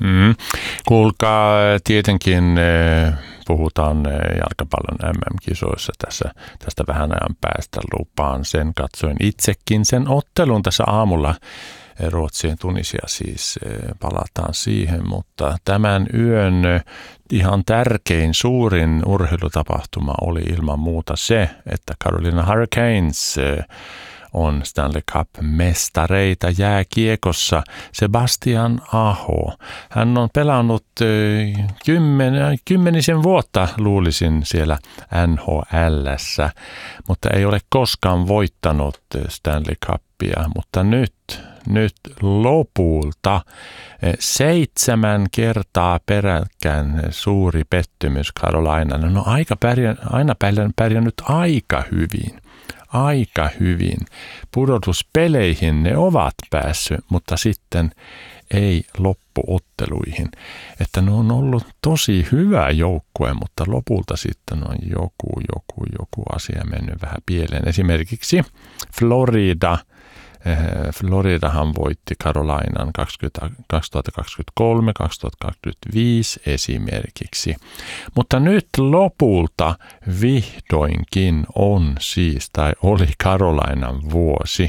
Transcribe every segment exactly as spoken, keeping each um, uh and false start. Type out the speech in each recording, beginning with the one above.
Mm. Kuulkaa, tietenkin puhutaan jalkapallon M M-kisoissa tässä, tästä vähän ajan päästä, lupaan sen. Katsoin itsekin sen ottelun tässä aamulla. Ruotsien Tunisia siis, palataan siihen, mutta tämän yön ihan tärkein, suurin urheilutapahtuma oli ilman muuta se, että Carolina Hurricanes on Stanley Cup-mestareita jääkiekossa. Sebastian Aho. Hän on pelannut kymmen, kymmenisen vuotta, luulisin, siellä N H L:ssä, mutta ei ole koskaan voittanut Stanley Cupia. Mutta nyt, nyt lopulta seitsemän kertaa peräkkäin suuri pettymys Carolina. No aika pärjä, aina pärjännyt aika hyvin. Aika hyvin. Pudotuspeleihin ne ovat päässyt, mutta sitten ei loppuotteluihin. Että ne on ollut tosi hyvä joukkue, mutta lopulta sitten on joku, joku, joku asia mennyt vähän pieleen. Esimerkiksi Florida. Floridahan voitti Carolinan kaksituhattakaksikymmentäkolme kaksituhattakaksikymmentäviisi esimerkiksi. Mutta nyt lopulta vihdoinkin on siis, tai oli Carolinan vuosi.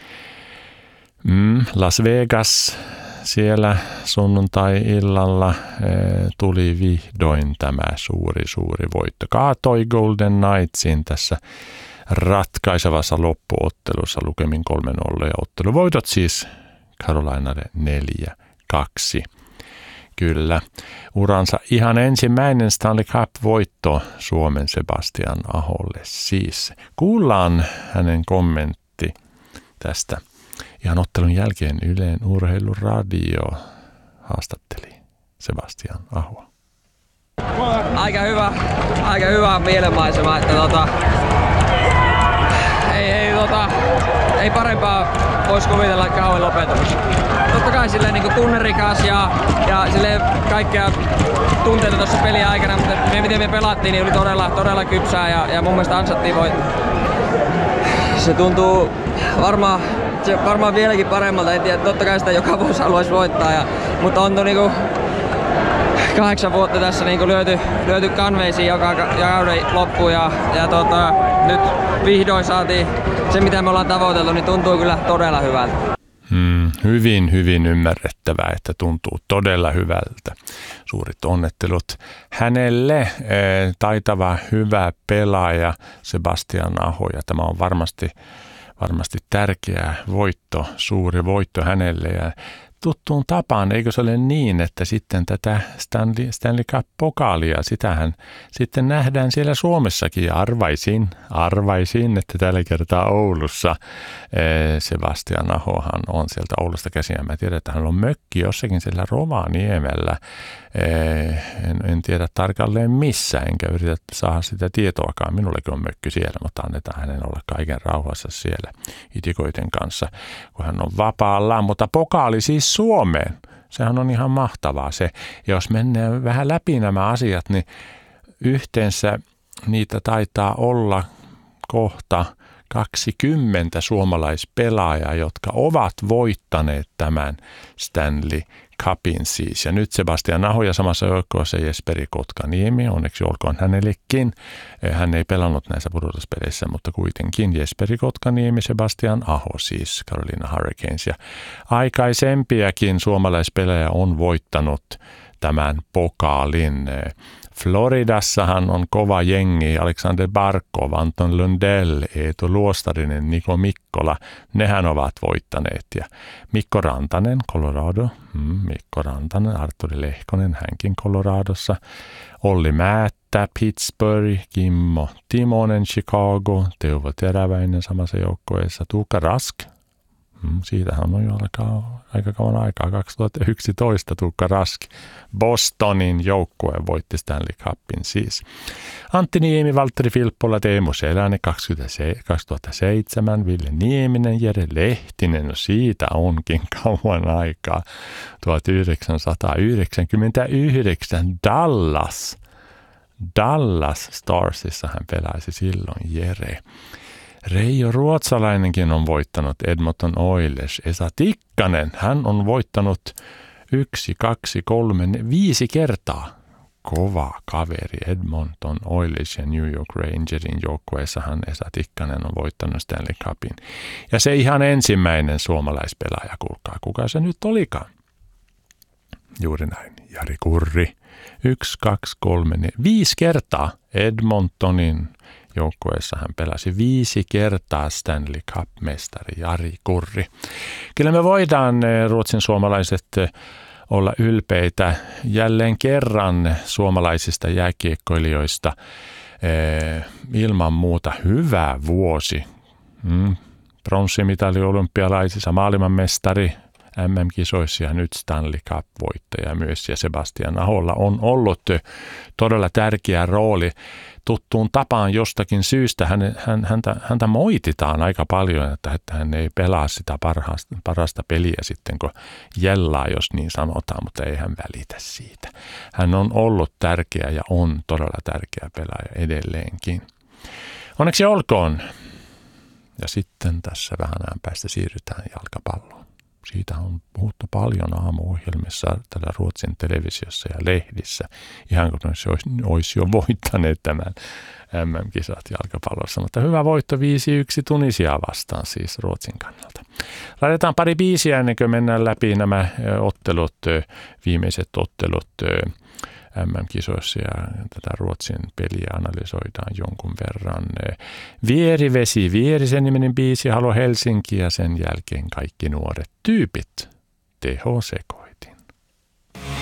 Mm, Las Vegas, siellä sunnuntai-illalla eh, tuli vihdoin tämä suuri, suuri voitto. Kaatoi Golden Knightsin tässä ratkaisevassa loppuottelussa lukemin kolme nolla ja otteluvoitot siis Carolinalle neljä kaksi. Kyllä, uransa ihan ensimmäinen Stanley Cup-voitto Suomen Sebastian Aholle siis. Kuullaan hänen kommentti tästä. Ihan ottelun jälkeen Ylen Urheiluradio haastatteli Sebastian Ahoa. Aika hyvä, aika hyvä mielenmaisema, että tota, ei, ei, tota, ei parempaa voisi kuvitella kauan lopetus. Totta kai silleen niin kuin tunnerikas ja, ja silleen kaikkea tunteita tuossa pelin aikana, mutta me, miten me pelattiin, niin oli todella, todella kypsää ja, ja mun mielestä ansattiin voitto. Se tuntuu varmaan, se varmaan vieläkin paremmalta, en tiedä, totta kai sitä joka vuosi haluaisi voittaa, ja, mutta on niinku kahdeksan vuotta tässä niinku lyöty, lyöty kanveisiin joka kauden loppuun ja, ja tota, nyt vihdoin saatiin se, mitä me ollaan tavoiteltu, niin tuntuu kyllä todella hyvältä. Hmm, hyvin, hyvin ymmärrettävää, että tuntuu todella hyvältä. Suurit onnettelut hänelle. E, taitava, hyvä pelaaja Sebastian Aho, ja tämä on varmasti, varmasti tärkeä voitto, suuri voitto hänelle. Ja tuttuun tapaan, eikö se ole niin, että sitten tätä Stanley, Stanley Cup-pokaalia, sitähän sitten nähdään siellä Suomessakin, ja arvaisin, arvaisin, että tällä kertaa Oulussa Sebastian Ahohan on sieltä Oulusta käsin, ja mä tiedän, että hän on mökki jossakin siellä Rovaniemellä, en, en tiedä tarkalleen missä, enkä yritä saada sitä tietoakaan, minullekin on mökki siellä, mutta annetaan hänen olla kaiken rauhassa siellä itikoiden kanssa, kun hän on vapaalla, mutta pokaali siis Suomeen. Sehän on ihan mahtavaa se. Ja jos mennään vähän läpi nämä asiat, niin yhteensä niitä taitaa olla kohta kaksikymmentä suomalaispelaajaa, jotka ovat voittaneet tämän Stanley Cupin siis. Ja nyt Sebastian Aho ja samassa joukkueessa Jesperi Kotkaniemi, onneksi olkoon hänellekin. Hän ei pelannut näissä pudotuspeleissä, mutta kuitenkin Jesperi Kotkaniemi, Sebastian Aho siis, Carolina Hurricanes. Ja aikaisempiakin suomalaispelejä on voittanut tämän pokaalin. Floridassahan on kova jengi, Alexander Barkov, Anton Lundell, Eetu Luostarinen, Niko Mikkola, nehän ovat voittaneet. Ja Mikko Rantanen, Colorado, mm, Mikko Rantanen, Arturi Lehkonen, hänkin Coloradossa, Olli Määttä, Pittsburgh, Kimmo Timonen, Chicago, Teuvo Teräväinen samassa joukkueessa, Tuukka Rask. Siitähän on jo alkaa aika kauan aikaa, kaksituhattayksitoista Tuukka Rask. Bostonin joukkue voitti Stanley Cupin siis. Antti Niemi, Valtteri Filppola, Teemu Selänne kaksituhattaseitsemän, Ville Nieminen, Jere Lehtinen, no siitä onkin kauan aikaa. tuhatyhdeksänsataayhdeksänkymmentäyhdeksän Dallas. Dallas Starsissa hän pelaisi silloin Jere. Reijo Ruotsalainenkin on voittanut Edmonton Oilers. Esa Tikkanen, hän on voittanut Yksi, kaksi, kolme, viisi kertaa. Kova kaveri Edmonton Oilers ja New York Rangersin joukkueessahan Esa Tikkanen on voittanut Stanley Cupin. Ja se ihan ensimmäinen suomalaispelaaja, kuulkaa, kuka se nyt olikaan. Juuri näin, Jari Kurri. Yksi, kaksi, kolme, ne, viisi kertaa Edmontonin joukkueessa hän pelasi viisi kertaa Stanley Cup-mestari Jari Kurri. Kyllä me voidaan, ruotsin suomalaiset, olla ylpeitä jälleen kerran suomalaisista jääkiekkoilijoista. Ilman muuta hyvä vuosi. Mm. Pronssimitali olympialaisissa, maailmanmestari M M-kisoissa ja nyt Stanley Cup-voittaja myös. Ja Sebastian Aholla on ollut todella tärkeä rooli. Tuttuun tapaan jostakin syystä hän, hän, häntä, häntä moititaan aika paljon, että, että hän ei pelaa sitä parhaasta, parasta peliä sitten, kun jellaa, jos niin sanotaan, mutta ei hän välitä siitä. Hän on ollut tärkeä ja on todella tärkeä pelaaja edelleenkin. Onneksi olkoon. Ja sitten tässä vähän ajan päästä siirrytään jalkapalloon. Siitä on puhuttu paljon aamuohjelmissa täällä Ruotsin televisiossa ja lehdissä, ihan kun olisi, olisi jo voittaneet tämän M M-kisat jalkapallossa. Mutta hyvä voitto viisi yksi Tunisiaa vastaan siis Ruotsin kannalta. Laitetaan pari biisiä ennen kuin mennään läpi nämä ottelut, viimeiset ottelut M M-kisoissa ja tätä Ruotsin peliä analysoidaan jonkun verran. Vierivesi, Vierisen niminen biisi, Halo Helsinki ja sen jälkeen kaikki nuoret tyypit, tehosekoja.